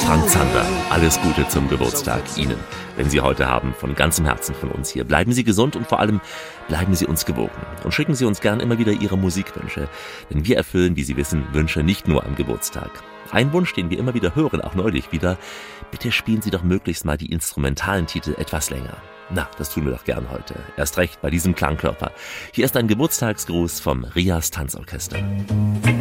Frank Zander, alles Gute zum Geburtstag Ihnen, wenn Sie heute haben, von ganzem Herzen von uns hier. Bleiben Sie gesund und vor allem bleiben Sie uns gewogen. Und schicken Sie uns gern immer wieder Ihre Musikwünsche, denn wir erfüllen, wie Sie wissen, Wünsche nicht nur am Geburtstag. Ein Wunsch, den wir immer wieder hören, auch neulich wieder: bitte spielen Sie doch möglichst mal die instrumentalen Titel etwas länger. Na, das tun wir doch gern heute. Erst recht bei diesem Klangkörper. Hier ist ein Geburtstagsgruß vom Rias Tanzorchester.